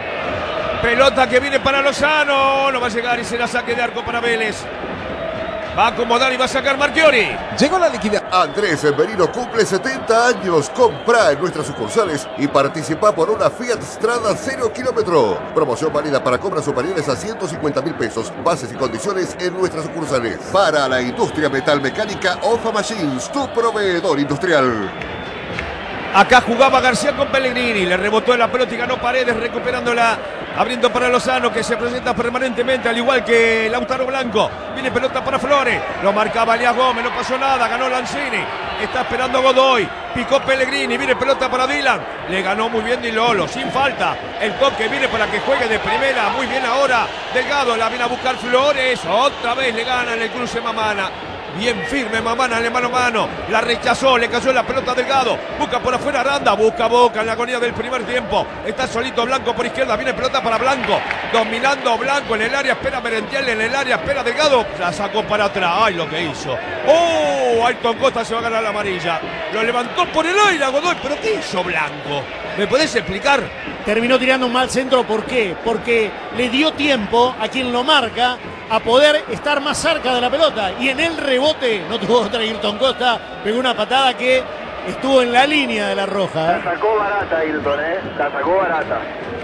Pelota que viene para Lozano, no va a llegar y será saque de arco para Vélez. Va a acomodar y va a sacar Marchiori. Llegó la liquidez. Andrés Merino cumple setenta años. Comprá en nuestras sucursales y participa por una Fiat Strada cero kilómetro. Promoción válida para compras superiores a ciento cincuenta mil pesos. Bases y condiciones en nuestras sucursales. Para la industria metalmecánica, Ofa Machines, tu proveedor industrial. Acá jugaba García con Pellegrini, le rebotó la pelota y ganó Paredes recuperándola, abriendo para Lozano que se presenta permanentemente al igual que Lautaro Blanco. Viene pelota para Flores, lo marcaba Elías Gómez, no pasó nada, ganó Lanzini, está esperando Godoy, picó Pellegrini, viene pelota para Dylan, le ganó muy bien Di Lolo, sin falta, el toque viene para que juegue de primera, muy bien ahora Delgado, la viene a buscar Flores, otra vez le gana en el cruce Mamana. Bien firme Mamana en el mano a mano. La rechazó, le cayó la pelota Delgado. Busca por afuera Aranda, busca Boca en la agonía del primer tiempo. Está solito Blanco por izquierda, viene pelota para Blanco. dominando Blanco en el área, espera Merentiel en el área, espera Delgado, la sacó para atrás. Ay, lo que hizo. Oh, Ayrton Costa se va a ganar la amarilla. Lo levantó por el aire a Godoy, pero ¿qué hizo Blanco? ¿Me podés explicar? Terminó tirando un mal centro, ¿por qué? Porque le dio tiempo a quien lo marca a poder estar más cerca de la pelota. Y en el rebote, no tuvo otra Ayrton Costa, pegó una patada que estuvo en la línea de la roja. ¿eh? La sacó barata Ayrton, ¿eh? La sacó barata.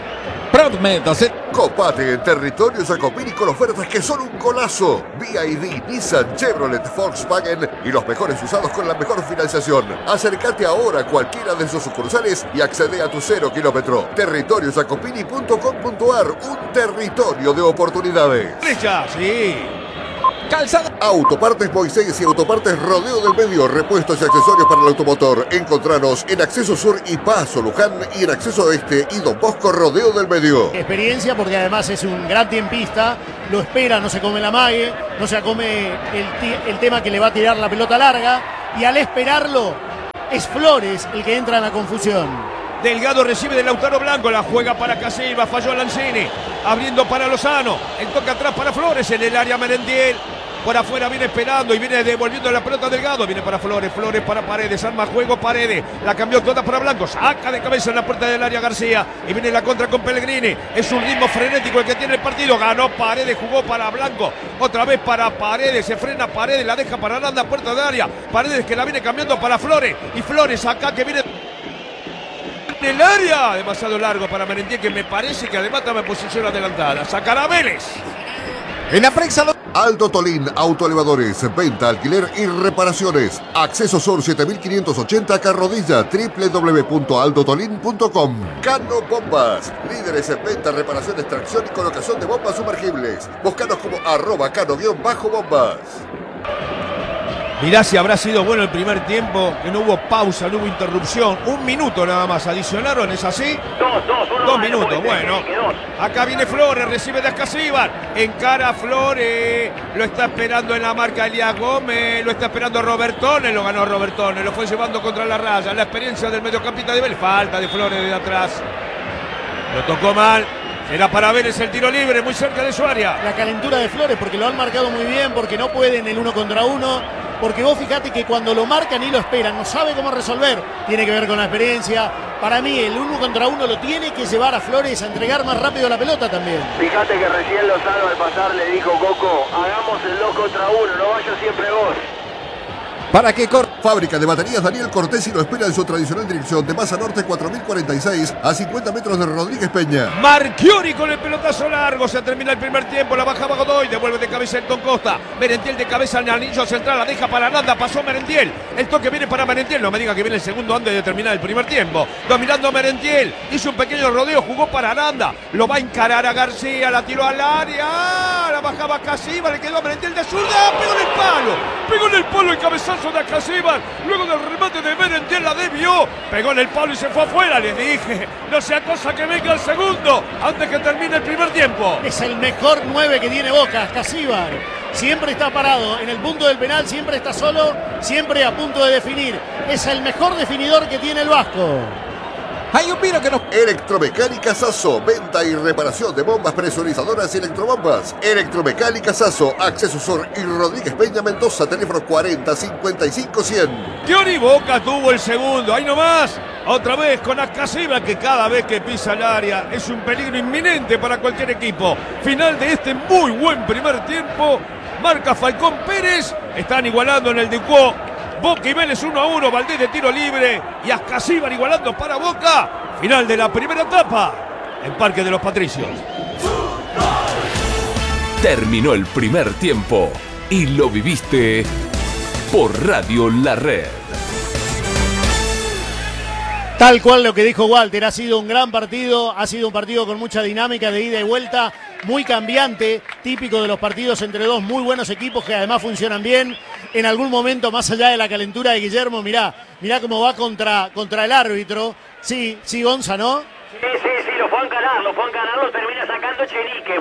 Copate en territorio Jacopini con ofertas que son un golazo. B Y D, Nissan, Chevrolet, Volkswagen y los mejores usados con la mejor financiación. Acércate ahora a cualquiera de sus sucursales y accede a tu cero kilómetro. territorio jacopini punto com punto ar, un territorio de oportunidades. Derecha, sí. Calzada. Autopartes Moisés y Autopartes Rodeo del Medio, repuestos y accesorios para el automotor. Encontranos en Acceso Sur y Paso Luján y en Acceso Este y Don Bosco Rodeo del Medio. Experiencia porque además es un gran tiempista, lo espera, no se come la mague, no se come el, el tema que le va a tirar la pelota larga y al esperarlo es Flores el que entra en la confusión. Delgado recibe de Lautaro Blanco, la juega para Casilva, falló Lanzini, abriendo para Lozano, el toque atrás para Flores en el área Merentiel. Por afuera viene esperando y viene devolviendo la pelota Delgado. Viene para Flores, Flores para Paredes. Arma juego Paredes. La cambió toda para Blanco. Saca de cabeza en la puerta del área García. Y viene la contra con Pellegrini. Es un ritmo frenético el que tiene el partido. Ganó Paredes, jugó para Blanco. Otra vez para Paredes. Se frena Paredes, la deja para Aranda, puerta de área. Paredes que la viene cambiando para Flores. Y Flores acá que viene en el área. Demasiado largo para Merentiel, que me parece que además estaba en posición adelantada. Sacará Vélez. En la prensa. Aldo Tolín, autoelevadores, venta, alquiler y reparaciones. Acceso Sur siete mil quinientos ochenta Carrodilla, doble u doble u doble u punto aldo tolín punto com. Cano Bombas, líderes en venta, reparación, extracción y colocación de bombas sumergibles. Búscanos como arroba cano-bombas. Mirá si habrá sido bueno el primer tiempo, que no hubo pausa, no hubo interrupción. Un minuto nada más, adicionaron, ¿es así? Dos, dos, uno. Dos minutos, bueno. Acá viene Flores, recibe de Ascasíbar. Encara Flores, lo está esperando en la marca Elías Gómez, lo está esperando Robertone, lo ganó Robertone, lo fue llevando contra la raya. La experiencia del mediocampista de Vélez, falta de Flores de atrás. Lo tocó mal. Era para Vélez el tiro libre, muy cerca de su área. La calentura de Flores, porque lo han marcado muy bien, porque no pueden el uno contra uno. Porque vos fíjate que cuando lo marcan y lo esperan, no sabe cómo resolver. Tiene que ver con la experiencia. Para mí, el uno contra uno lo tiene que llevar a Flores a entregar más rápido la pelota también. Fíjate que recién Lozano al pasar le dijo Coco, hagamos el dos contra uno, no vayas siempre vos. Para que corte. Fábrica de baterías Daniel Cortesi lo espera en su tradicional dirección de Masa Norte cuatro mil cuarenta y seis a cincuenta metros de Rodríguez Peña. Marchiori con el pelotazo largo, se termina el primer tiempo, la baja Godoy, devuelve de cabeza Ayrton Costa. Merentiel de cabeza en el anillo central, la deja para Aranda, pasó Merentiel. El toque viene para Merentiel, no me diga que viene el segundo antes de terminar el primer tiempo. Dominando Merentiel, hizo un pequeño rodeo, jugó para Aranda, lo va a encarar a García, la tiró al área, la bajaba Casiva, le quedó a Merentiel de zurda, pegó en el palo, pegó en el palo el cabezazo de Casiva. Luego del remate de Merentiel la desvió, pegó en el palo y se fue afuera. Les dije, no sea cosa que venga el segundo antes que termine el primer tiempo. Es el mejor nueve que tiene Boca, Casíbar. Siempre está parado en el punto del penal, siempre está solo, siempre a punto de definir. Es el mejor definidor que tiene el Vasco. Hay un vino que nos... Electromecánica Sasso, venta y reparación de bombas presurizadoras y electrobombas. Electromecánica Sasso, Acceso Sur y Rodríguez Peña Mendoza, teléfono cuarenta cincuenta y cinco cien. Tiori Boca tuvo el segundo, ahí nomás. Otra vez con Ascasiba, que cada vez que pisa el área es un peligro inminente para cualquier equipo. Final de este muy buen primer tiempo. Marca Falcón Pérez, están igualando en el Ducó. Boca y Vélez uno a uno, Valdés de tiro libre y Ascasíbar igualando para Boca. Final de la primera etapa en Parque de los Patricios. Terminó el primer tiempo y lo viviste por Radio La Red. Tal cual lo que dijo Walter, ha sido un gran partido, ha sido un partido con mucha dinámica de ida y vuelta, muy cambiante, típico de los partidos entre dos muy buenos equipos que además funcionan bien. En algún momento, más allá de la calentura de Guillermo, mirá, mirá cómo va contra, contra el árbitro. Sí, sí, Gonza, ¿no? Sí, sí, sí, lo fue a encarar, lo fue a encarar, lo termina sacando Chenique.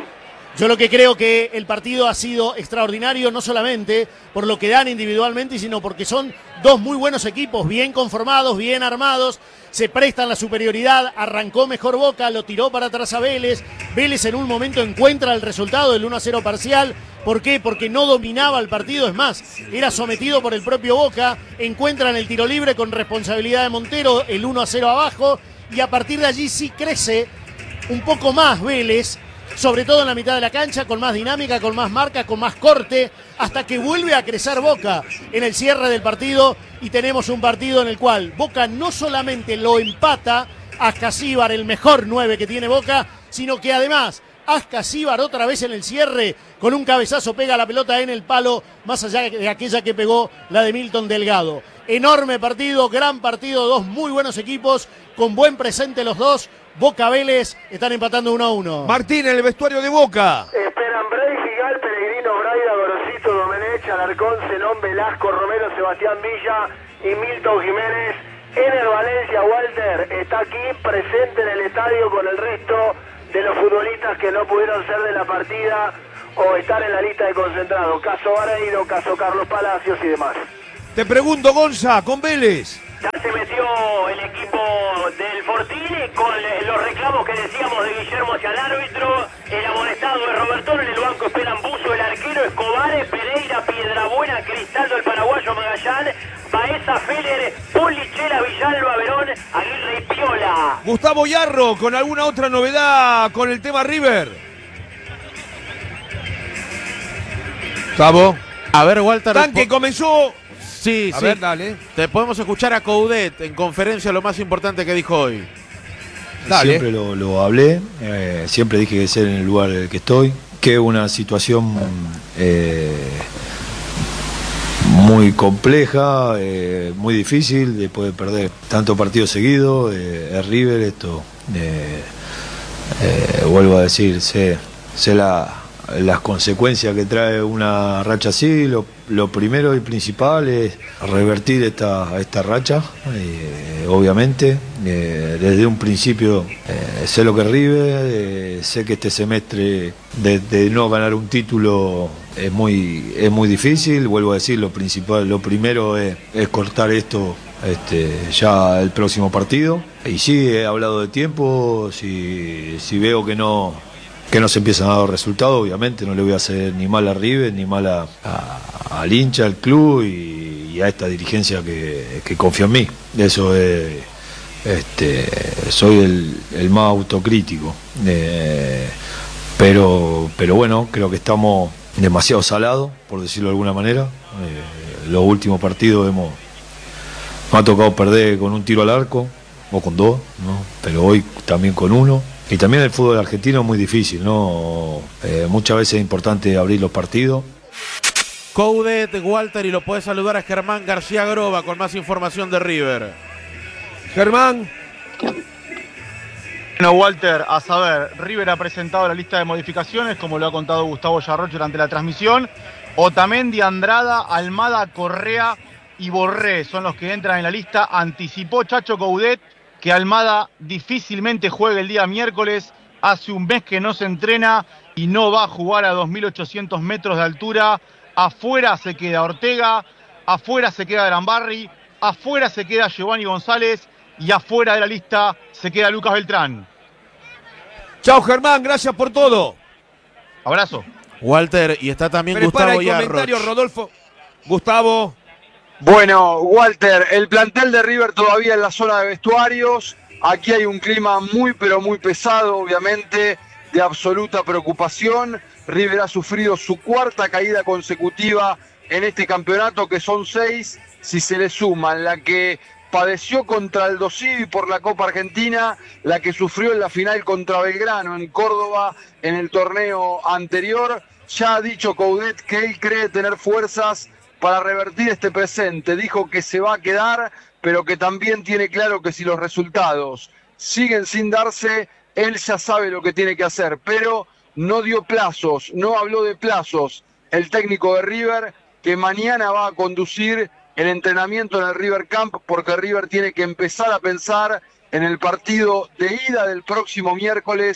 Yo lo que creo que el partido ha sido extraordinario, no solamente por lo que dan individualmente, sino porque son dos muy buenos equipos, bien conformados, bien armados, se prestan la superioridad, arrancó mejor Boca, lo tiró para atrás a Vélez, Vélez en un momento encuentra el resultado del uno a cero parcial. ¿Por qué? Porque no dominaba el partido, es más, era sometido por el propio Boca, encuentran el tiro libre con responsabilidad de Montero, el uno a cero abajo, y a partir de allí sí crece un poco más Vélez, sobre todo en la mitad de la cancha, con más dinámica, con más marca, con más corte, hasta que vuelve a crecer Boca en el cierre del partido, y tenemos un partido en el cual Boca no solamente lo empata a Ascasíbar, el mejor nueve que tiene Boca, sino que además Ascasíbar otra vez en el cierre, con un cabezazo pega la pelota en el palo, más allá de aquella que pegó la de Milton Delgado. Enorme partido, gran partido, dos muy buenos equipos, con buen presente los dos. Boca Vélez están empatando uno a uno. Martín, en el vestuario de Boca. Esperan Bray, Gigal, Pellegrino, Braida, Gorosito, Domenech, Alarcón, Zenón, Velasco, Romero, Sebastián Villa y Milton Jiménez. Ener Valencia, Walter, está aquí presente en el estadio con el resto de los futbolistas que no pudieron ser de la partida o estar en la lista de concentrados. Caso Vareiro, caso Carlos Palacios y demás. Te pregunto, Gonza, con Vélez. Ya se metió el equipo del Fortini con los reclamos que decíamos de Guillermo hacia el árbitro. El amonestado de Robertón, en el banco esperan Buzo, el arquero, Escobar, Pereira, Piedrabuena, Cristaldo, el paraguayo, Magallán, Baeza, Feller, Polichera, Villalba, Verón, Aguirre y Piola. Gustavo Yarro, ¿con alguna otra novedad con el tema River? Gustavo. A ver, Walter. Tanque comenzó. Sí, a sí. ver, dale. Te podemos escuchar a Coudet en conferencia lo más importante que dijo hoy. Dale. Siempre lo, lo hablé, eh, siempre dije que ser en el lugar en el que estoy, que es una situación eh, muy compleja, eh, muy difícil, después de perder tantos partidos seguidos, eh, es River, esto, eh, eh, vuelvo a decir, sé, sé la... las consecuencias que trae una racha así. Lo, lo primero y principal es revertir esta, esta racha, eh, obviamente. Eh, desde un principio eh, sé lo que es River, eh, sé que este semestre de, de no ganar un título es muy, es muy difícil. Vuelvo a decir, lo principal, lo primero es, es cortar esto este, ya el próximo partido. Y sí, he hablado de tiempo, si, si veo que no... que no se empiezan a dar resultados, obviamente no le voy a hacer ni mal a River, ni mal a, a, al hincha, al club y, y a esta dirigencia que, que confía en mí. Eso es, este, soy el, el más autocrítico. Eh, pero, pero bueno, creo que estamos demasiado salados, por decirlo de alguna manera. Eh, los últimos partidos hemos, me ha tocado perder con un tiro al arco, o con dos, ¿no? Pero hoy también con uno. Y también el fútbol argentino es muy difícil, ¿no? Eh, muchas veces es importante abrir los partidos. Coudet, Walter, y lo puede saludar a Germán García Groba con más información de River. Germán. Bueno, Walter, a saber, River ha presentado la lista de modificaciones, como lo ha contado Gustavo Yarroch durante la transmisión. Otamendi, Andrada, Almada, Correa y Borré son los que entran en la lista. Anticipó Chacho Coudet que Almada difícilmente juegue el día miércoles, hace un mes que no se entrena y no va a jugar a dos mil ochocientos metros de altura. Afuera se queda Ortega, afuera se queda Granbarri, afuera se queda Giovanni González y afuera de la lista se queda Lucas Beltrán. Chao Germán, gracias por todo. Abrazo. Walter, y está también Prepara Gustavo el comentario, Yarroch. Rodolfo. Gustavo. Bueno, Walter, el plantel de River todavía en la zona de vestuarios. Aquí hay un clima muy pero muy pesado, obviamente, de absoluta preocupación. River ha sufrido su cuarta caída consecutiva en este campeonato, que son seis, si se le suman la que padeció contra Aldo Civi por la Copa Argentina, la que sufrió en la final contra Belgrano en Córdoba en el torneo anterior. Ya ha dicho Coudet que él cree tener fuerzas para revertir este presente. Dijo que se va a quedar, pero que también tiene claro que si los resultados siguen sin darse, él ya sabe lo que tiene que hacer, pero no dio plazos, no habló de plazos el técnico de River, que mañana va a conducir el entrenamiento en el River Camp, porque River tiene que empezar a pensar en el partido de ida del próximo miércoles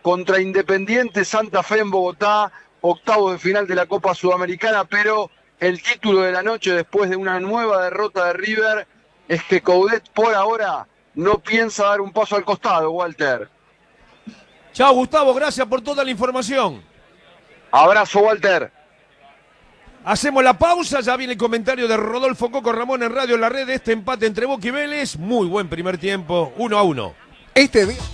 contra Independiente Santa Fe en Bogotá, octavos de final de la Copa Sudamericana, pero el título de la noche después de una nueva derrota de River es que Coudet por ahora no piensa dar un paso al costado, Walter. Chao, Gustavo, gracias por toda la información. Abrazo, Walter. Hacemos la pausa, ya viene el comentario de Rodolfo Coco Ramón en Radio La Red de este empate entre Boca y Vélez. Muy buen primer tiempo, uno a uno. Este día...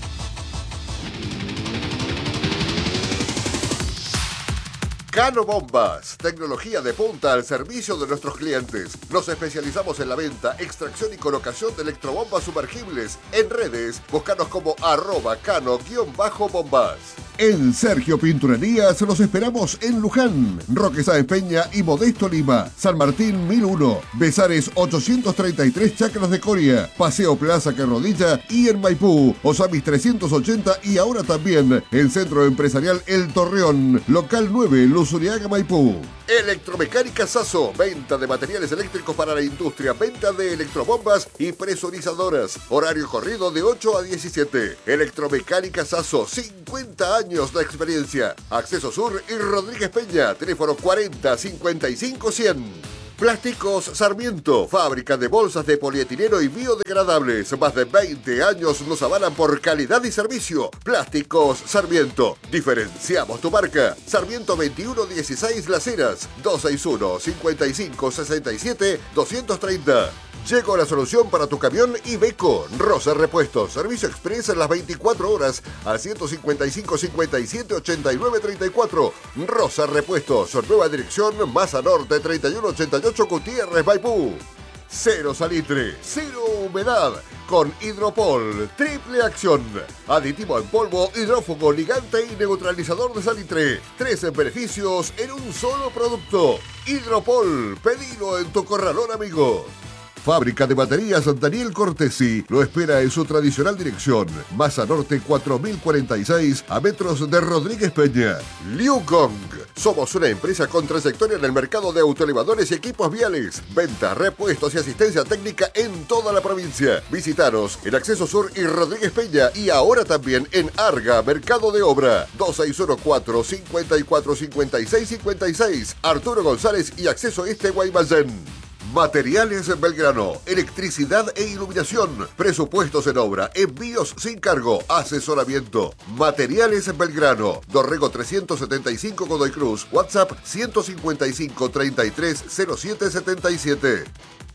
Cano Bombas, tecnología de punta al servicio de nuestros clientes. Nos especializamos en la venta, extracción y colocación de electrobombas sumergibles. En redes, búscanos como arroba cano-bombas. En Sergio Pinturerías los esperamos en Luján, Roque Sáenz Peña y Modesto Lima, San Martín mil uno, Besares ochocientos treinta y tres Chacras de Coria, Paseo Plaza Carrodilla y en Maipú, Osamis trescientos ochenta y ahora también el Centro Empresarial El Torreón, local nueve, Luzuriaga, Maipú. Electromecánica Sasso, venta de materiales eléctricos para la industria, venta de electrobombas y presurizadoras. Horario corrido de ocho a diecisiete. Electromecánica Sasso, cincuenta años de experiencia. Acceso Sur y Rodríguez Peña, teléfono cuarenta cincuenta y cinco cien. Plásticos Sarmiento, fábrica de bolsas de polietileno y biodegradables. Más de veinte años nos avalan por calidad y servicio. Plásticos Sarmiento. Diferenciamos tu marca. Sarmiento veintiuno dieciséis Las Heras, dos seis uno, cinco cinco, seis siete, dos tres cero. Llegó la solución para tu camión Iveco. Rosa Repuestos. Servicio express en las veinticuatro horas al ciento cincuenta y cinco, cincuenta y siete, ochenta y nueve, treinta y cuatro. Rosa Repuestos. Nueva dirección, Maza Norte, treinta y uno ochenta y ocho, Gutiérrez, Maipú. Cero salitre, cero humedad. Con Hidropol. Triple acción. Aditivo en polvo, hidrófugo, ligante y neutralizador de salitre. Tres beneficios en un solo producto. Hidropol. Pedilo en tu corralón, amigo. Fábrica de baterías Daniel Cortesi lo espera en su tradicional dirección. Maza Norte cuatro mil cuarenta y seis a metros de Rodríguez Peña. Liu Gong. Somos una empresa con trayectoria en el mercado de autoelevadores y equipos viales. Venta, repuestos y asistencia técnica en toda la provincia. Visítanos en Acceso Sur y Rodríguez Peña y ahora también en Arga, Mercado de Obra. dos seis uno cuatro, cinco cuatro, cinco seis, cinco seis. Arturo González y Acceso Este, Guaymallén. Materiales Belgrano, electricidad e iluminación, presupuestos en obra, envíos sin cargo, asesoramiento. Materiales Belgrano, Dorrego trescientos setenta y cinco Godoy Cruz, WhatsApp ciento cincuenta y cinco, treinta y tres, cero siete setenta y siete.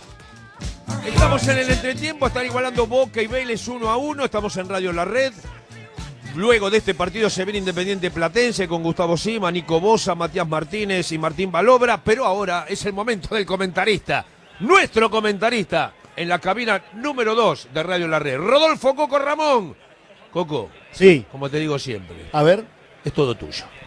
Estamos en el entretiempo, están igualando Boca y Vélez uno a uno, estamos en Radio La Red. Luego de este partido se viene Independiente Platense con Gustavo Sima, Nico Bosa, Matías Martínez y Martín Balobra, pero ahora es el momento del comentarista, nuestro comentarista en la cabina número dos de Radio La Red, Rodolfo Coco Ramón. Coco, sí, como te digo siempre, a ver, es todo tuyo.